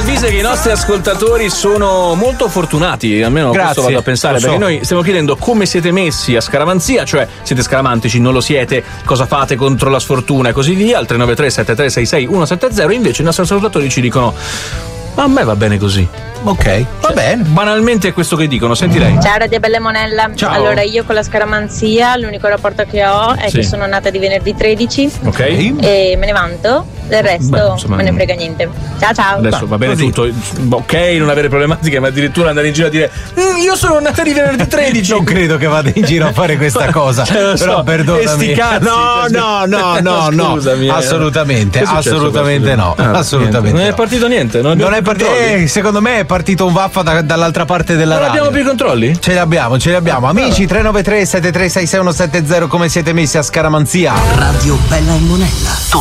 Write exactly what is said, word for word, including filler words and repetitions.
Alvise che i nostri ascoltatori sono molto fortunati, almeno Grazie, questo vado a pensare, so. perché noi stiamo chiedendo come siete messi a scaramanzia, cioè siete scaramantici, non lo siete, cosa fate contro la sfortuna e così via, al tre nove tre sette tre sei sei uno sette zero. Invece i nostri ascoltatori ci dicono: ma a me va bene così. Ok, va Cioè, bene. Banalmente è questo che dicono, senti lei. Ciao Radio Bella Monella. Ciao. Allora io con la scaramanzia l'unico rapporto che ho è Sì. che sono nata di venerdì tredici Ok. e me ne vanto, del resto Beh, insomma, me ne frega niente. Ciao ciao. Adesso va bene così. tutto, ok, non avere problematiche, ma addirittura andare in giro a dire "Mm, io sono nata di venerdì tredici". Non credo che vada in giro a fare questa cosa. Cioè, lo so, Però perdonami. e sti cazzi, no, cioè, no, no, no, no. Scusami, eh. Assolutamente, Che è successo, assolutamente no. Ah, assolutamente niente. Non no. è partito niente, non, Non abbiamo è più partito. controlli? Eh, secondo me è partito un vaffa da- dall'altra parte della Non radio. abbiamo più i controlli? Ce li abbiamo, ce li abbiamo. Amici, tre nove tre sette tre sei sei uno sette zero, come siete messi a scaramanzia? Radio Bella e Monella.